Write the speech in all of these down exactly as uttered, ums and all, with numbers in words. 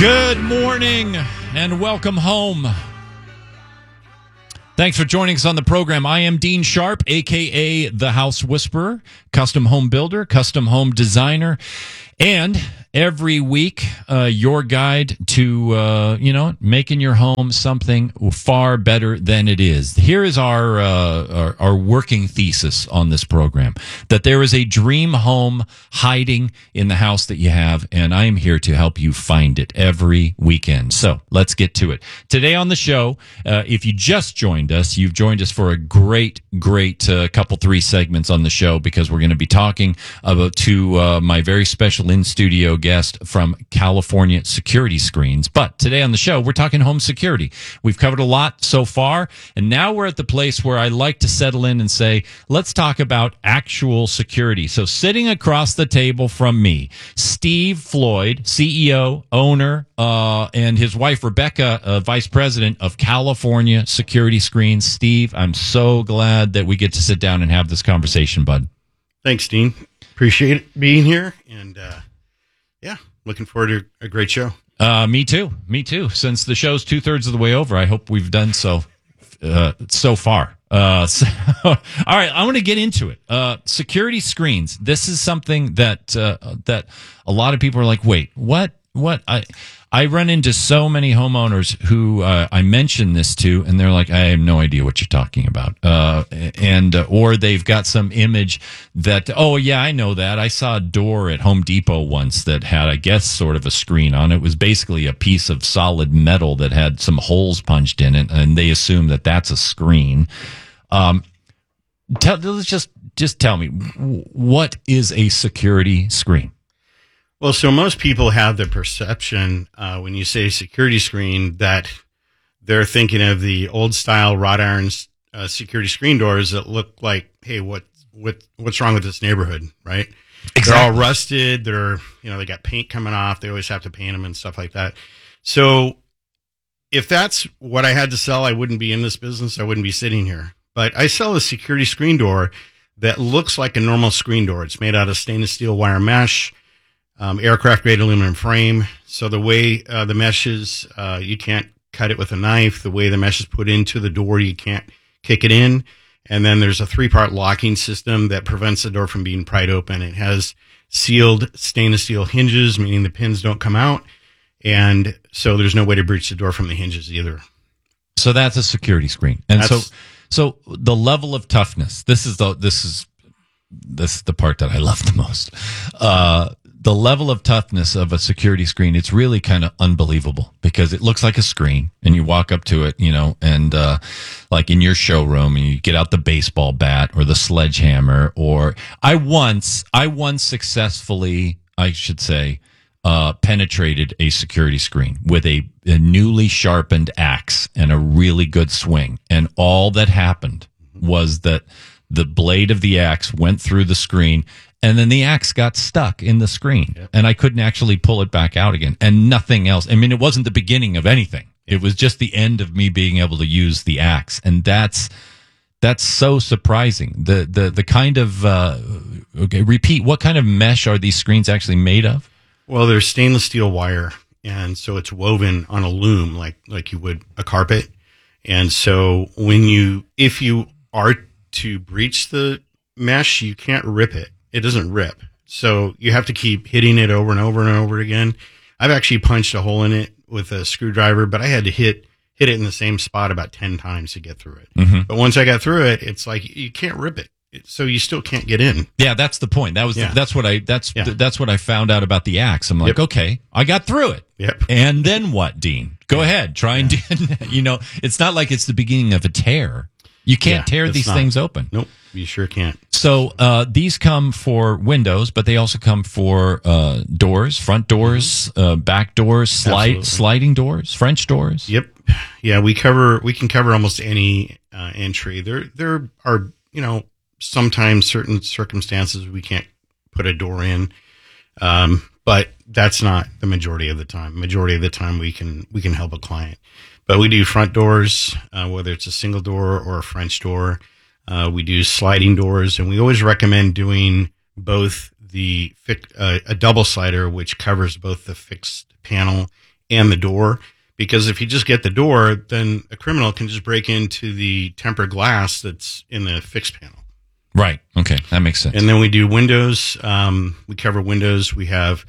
Good morning and welcome home. Thanks for joining us on the program. I am Dean Sharp, a k a. The House Whisperer, custom home builder, custom home designer, and every week, uh, your guide to, uh, you know, making your home something far better than it is. Here is our, uh, our, our working thesis on this program, that there is a dream home hiding in the house that you have, and I am here to help you find it every weekend. So let's get to it. Today on the show, uh, if you just joined us, you've joined us for a great, great uh, couple, three segments on the show, because we're going to be talking about to uh, my very special in-studio guest from California Security Screens. But today on the show, we're talking home security. We've covered a lot so far, and now we're at the place where I like to settle in and say, let's talk about actual security. So sitting across the table from me, Steve Floyd, C E O, owner, uh, and his wife, Rebecca, uh, vice president of California Security Screens. Steve, I'm so glad that we get to sit down and have this conversation, bud. Thanks, Dean. Appreciate it being here, and uh, yeah, looking forward to a great show. Uh, me too. Me too. Since the show's two thirds of the way over, I hope we've done so uh, so far. Uh, so, all right, I want to get into it. Uh, security screens. This is something that uh, that a lot of people are like, wait, what? What? I I run into so many homeowners who uh, I mention this to, and they're like, I have no idea what you're talking about. Uh, and uh, or they've got some image that, oh, yeah, I know that. I saw a door at Home Depot once that had, I guess, sort of a screen on it. It was basically a piece of solid metal that had some holes punched in it, and they assume that that's a screen. Um, tell, let's just just tell me, what is a security screen? Well, so most people have the perception uh, when you say security screen that they're thinking of the old style wrought iron uh, security screen doors that look like, hey, what what what's wrong with this neighborhood, right? Exactly. They're all rusted. They're, you know, they got paint coming off. They always have to paint them and stuff like that. So if that's what I had to sell, I wouldn't be in this business. I wouldn't be sitting here. But I sell a security screen door that looks like a normal screen door. It's made out of stainless steel wire mesh. Um, aircraft grade aluminum frame. So the way uh, the mesh is, uh, you can't cut it with a knife. The way the mesh is put into the door, you can't kick it in. And then there's a three part locking system that prevents the door from being pried open. It has sealed stainless steel hinges, meaning the pins don't come out. And so there's no way to breach the door from the hinges either. So that's a security screen. And that's, so, so the level of toughness, this is the, this is, this is the part that I love the most. Uh, The level of toughness of a security screen, it's really kind of unbelievable, because it looks like a screen, and you walk up to it, you know, and uh, like in your showroom, and you get out the baseball bat or the sledgehammer, or I once, I once successfully, I should say, uh, penetrated a security screen with a, a newly sharpened axe and a really good swing. And all that happened was that the blade of the axe went through the screen, and then the axe got stuck in the screen, yep. And I couldn't actually pull it back out again, and nothing else. I mean, it wasn't the beginning of anything. It was just the end of me being able to use the axe, and that's that's so surprising. The the the kind of uh, okay, repeat. What kind of mesh are these screens actually made of? Well, they're stainless steel wire, and so it's woven on a loom like like you would a carpet. And so when you if you are to breach the mesh, you can't rip it. It doesn't rip. So you have to keep hitting it over and over and over again. I've actually punched a hole in it with a screwdriver, but I had to hit hit it in the same spot about ten times to get through it. Mm-hmm. But once I got through it, it's like you can't rip it. So you still can't get in. Yeah, that's the point. That was yeah. the, that's what I that's yeah. that's what I found out about the axe. I'm like, yep. Okay, I got through it. Yep. And then what, Dean? Go yeah. ahead. Try and yeah. do, you know, it's not like it's the beginning of a tear. You can't yeah, tear these not. things open. Nope, you sure can't. So uh, these come for windows, but they also come for uh, doors, front doors, mm-hmm. uh, back doors, slide, sliding doors, French doors. Yep. Yeah, we cover. We can cover almost any uh, entry. There, there are you know sometimes certain circumstances we can't put a door in, um, but that's not the majority of the time. Majority of the time we can we can help a client. But we do front doors, uh, whether it's a single door or a French door. Uh, we do sliding doors, and we always recommend doing both the fi- uh, a double slider, which covers both the fixed panel and the door. Because if you just get the door, then a criminal can just break into the tempered glass that's in the fixed panel. Right. Okay. That makes sense. And then we do windows. Um, we cover windows. We have,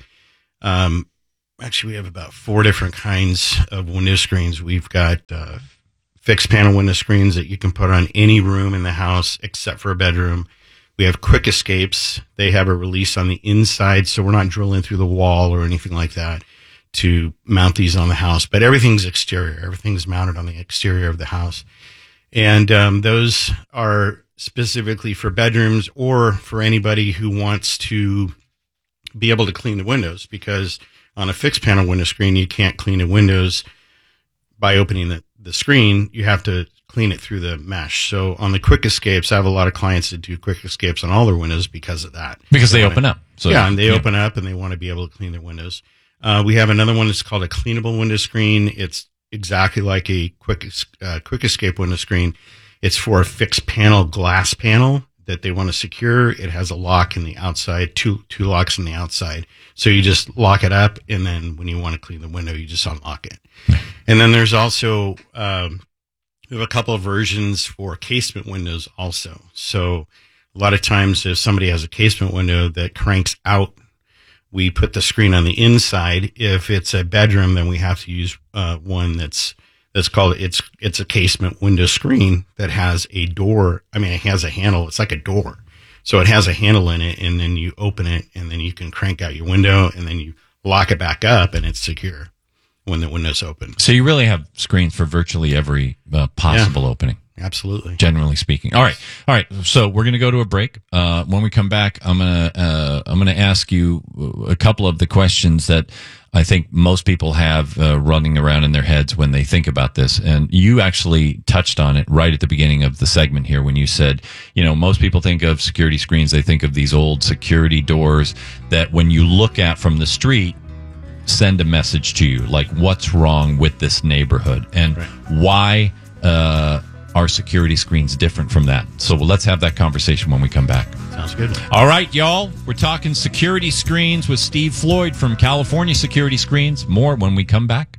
um, actually, we have about four different kinds of window screens. We've got uh, fixed panel window screens that you can put on any room in the house except for a bedroom. We have quick escapes. They have a release on the inside, so we're not drilling through the wall or anything like that to mount these on the house. But everything's exterior. Everything's mounted on the exterior of the house. And um, those are specifically for bedrooms or for anybody who wants to be able to clean the windows, because on a fixed panel window screen, you can't clean the windows by opening the, the screen. You have to clean it through the mesh. So on the quick escapes, I have a lot of clients that do quick escapes on all their windows because of that. Because they, they open wanna, up. So yeah, and they yeah. open up and they want to be able to clean their windows. Uh, we have another one that's called a cleanable window screen. It's exactly like a quick uh, quick escape window screen. It's for a fixed panel glass panel that they want to secure. It has a lock in the outside, two two locks in the outside. So you just lock it up, and then when you want to clean the window, you just unlock it. And then there's also um, we have a couple of versions for casement windows also. So a lot of times if somebody has a casement window that cranks out, we put the screen on the inside. If it's a bedroom, then we have to use uh, one that's that's called it's it's a casement window screen that has a door. I mean, it has a handle. It's like a door, so it has a handle in it, and then you open it, and then you can crank out your window, and then you lock it back up, and it's secure when the window's open. So you really have screens for virtually every uh, possible yeah, opening. Absolutely. Generally speaking. All right. All right. So we're going to go to a break. Uh, when we come back, I'm going to, uh, I'm going to ask you a couple of the questions that I think most people have uh, running around in their heads when they think about this. And you actually touched on it right at the beginning of the segment here when you said, you know, most people think of security screens. They think of these old security doors that when you look at from the street, send a message to you, like what's wrong with this neighborhood and right. why, uh, are security screens different from that? So well, let's have that conversation when we come back. Sounds good. All right, y'all. We're talking security screens with Steve Floyd from California Security Screens. More when we come back.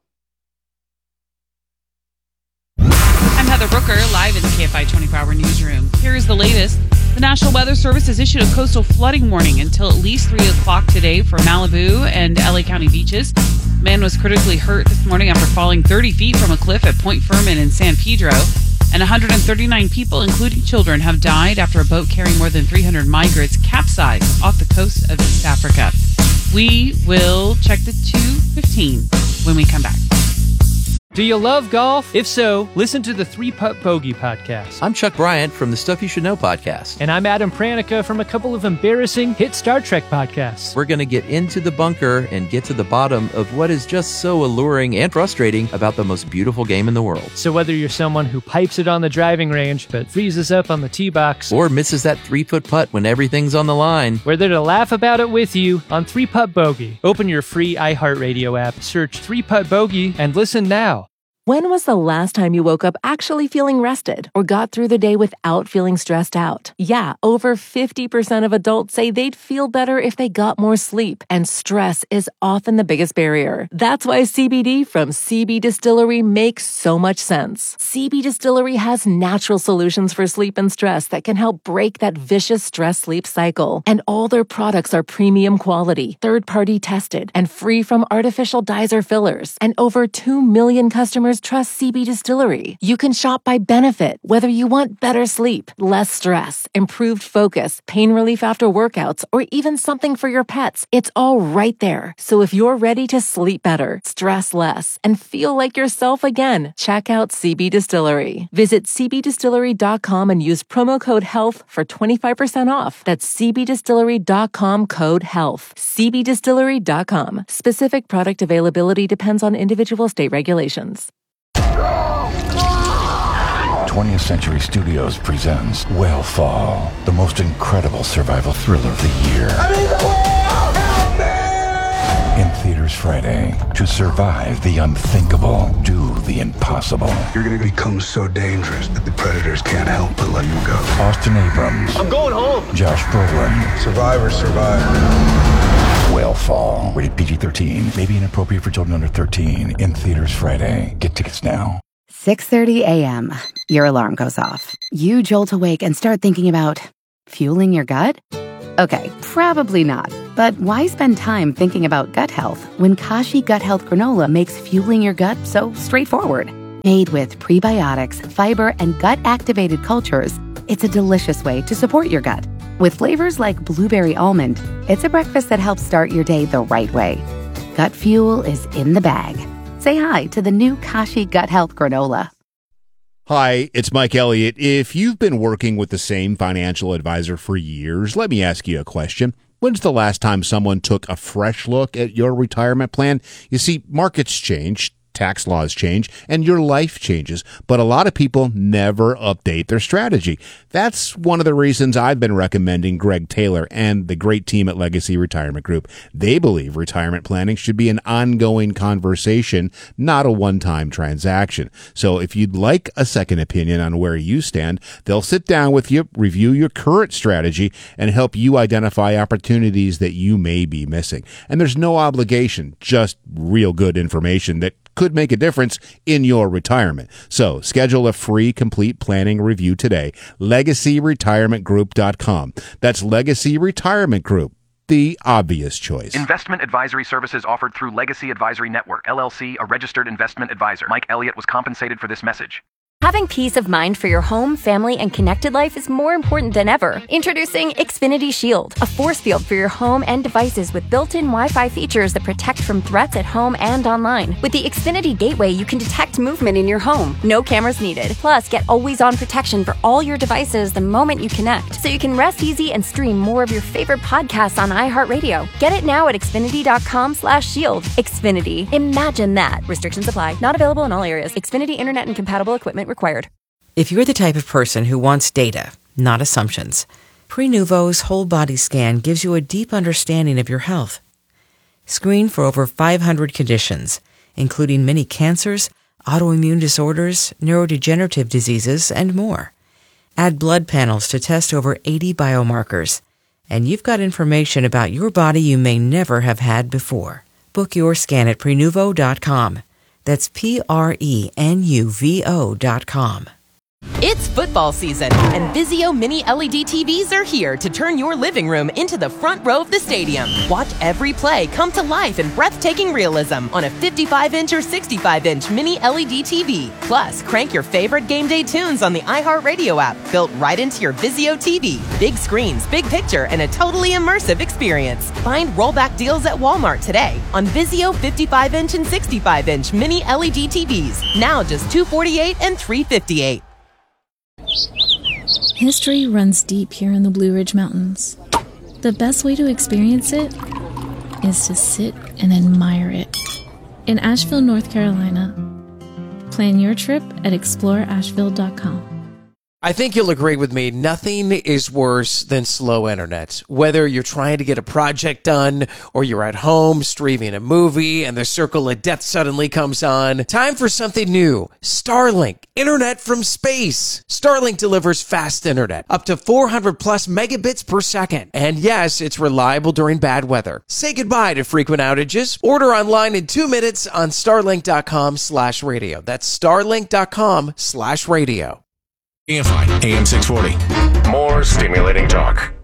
I'm Heather Brooker, live in the K F I twenty-four hour newsroom. Here is the latest. The National Weather Service has issued a coastal flooding warning until at least three o'clock today for Malibu and L A County beaches. A man was critically hurt this morning after falling thirty feet from a cliff at Point Fermin in San Pedro. And one hundred thirty-nine people, including children, have died after a boat carrying more than three hundred migrants capsized off the coast of East Africa. We will check the two fifteen when we come back. Do you love golf? If so, listen to the Three Putt Bogey podcast. I'm Chuck Bryant from the Stuff You Should Know podcast. And I'm Adam Pranica from a couple of embarrassing hit Star Trek podcasts. We're going to get into the bunker and get to the bottom of what is just so alluring and frustrating about the most beautiful game in the world. So whether you're someone who pipes it on the driving range but freezes up on the tee box, or misses that three-foot putt when everything's on the line, we're there to laugh about it with you on Three Putt Bogey. Open your free iHeartRadio app, search Three Putt Bogey, and listen now. When was the last time you woke up actually feeling rested or got through the day without feeling stressed out? Yeah, over fifty percent of adults say they'd feel better if they got more sleep, and stress is often the biggest barrier. That's why C B D from C B Distillery makes so much sense. C B Distillery has natural solutions for sleep and stress that can help break that vicious stress-sleep cycle. And all their products are premium quality, third-party tested, and free from artificial dyes or fillers. And over two million customers trust C B Distillery. You can shop by benefit, whether you want better sleep, less stress, improved focus, pain relief after workouts, or even something for your pets. It's all right there. So if you're ready to sleep better, stress less, and feel like yourself again, check out C B Distillery. Visit c b distillery dot com and use promo code HEALTH for twenty-five percent off. That's c b distillery dot com code HEALTH. c b distillery dot com. Specific product availability depends on individual state regulations. twentieth Century Studios presents Whale-Fall, the most incredible survival thriller of the year. I'm in the whale! Help me! In theaters Friday. To survive the unthinkable, do the impossible. You're gonna become so dangerous that the predators can't help but let you go. Austin Abrams. I'm going home. Josh Brolin. Survivors survive. will fall. Rated P G thirteen. May be inappropriate for children under thirteen. In theaters Friday. Get tickets now. six thirty a.m. Your alarm goes off. You jolt awake and start thinking about fueling your gut? Okay, probably not. But why spend time thinking about gut health when Kashi Gut Health Granola makes fueling your gut so straightforward? Made with prebiotics, fiber, and gut-activated cultures, it's a delicious way to support your gut. With flavors like blueberry almond, it's a breakfast that helps start your day the right way. Gut fuel is in the bag. Say hi to the new Kashi Gut Health Granola. Hi, it's Mike Elliott. If you've been working with the same financial advisor for years, let me ask you a question. When's the last time someone took a fresh look at your retirement plan? You see, markets change, tax laws change, and your life changes, but a lot of people never update their strategy. That's one of the reasons I've been recommending Greg Taylor and the great team at Legacy Retirement Group. They believe retirement planning should be an ongoing conversation, not a one-time transaction. So if you'd like a second opinion on where you stand, they'll sit down with you, review your current strategy, and help you identify opportunities that you may be missing. And there's no obligation, just real good information that could make a difference in your retirement. So schedule a free complete planning review today. legacy retirement group dot com. That's Legacy Retirement Group, the obvious choice. Investment advisory services offered through Legacy Advisory Network, L L C, a registered investment advisor. Mike Elliott was compensated for this message. Having peace of mind for your home, family, and connected life is more important than ever. Introducing Xfinity Shield, a force field for your home and devices with built-in Wi-Fi features that protect from threats at home and online. With the Xfinity Gateway, you can detect movement in your home. No cameras needed. Plus, get always-on protection for all your devices the moment you connect, so you can rest easy and stream more of your favorite podcasts on iHeartRadio. Get it now at Xfinity.com slash shield. Xfinity. Imagine that. Restrictions apply. Not available in all areas. Xfinity Internet and compatible equipment required. If you're the type of person who wants data, not assumptions, Prenuvo's whole body scan gives you a deep understanding of your health. Screen for over five hundred conditions, including many cancers, autoimmune disorders, neurodegenerative diseases, and more. Add blood panels to test over eighty biomarkers, and you've got information about your body you may never have had before. Book your scan at Prenuvo dot com. That's P R E N U V O dot com. It's football season, and Vizio Mini L E D T Vs are here to turn your living room into the front row of the stadium. Watch every play come to life in breathtaking realism on a fifty-five inch or sixty-five inch Mini L E D T V. Plus, crank your favorite game day tunes on the iHeartRadio app, built right into your Vizio T V. Big screens, big picture, and a totally immersive experience. Find rollback deals at Walmart today on Vizio fifty-five inch and sixty-five inch Mini L E D T Vs. Now just two hundred forty-eight dollars and three hundred fifty-eight dollars. History runs deep here in the Blue Ridge Mountains. The best way to experience it is to sit and admire it. In Asheville, North Carolina. Plan your trip at explore asheville dot com. I think you'll agree with me, nothing is worse than slow internet. Whether you're trying to get a project done or you're at home streaming a movie and the circle of death suddenly comes on, time for something new. Starlink, internet from space. Starlink delivers fast internet, up to four hundred plus megabits per second. And yes, it's reliable during bad weather. Say goodbye to frequent outages. Order online in two minutes on starlink dot com slash radio. That's starlink dot com slash radio. A M six forty. More stimulating talk.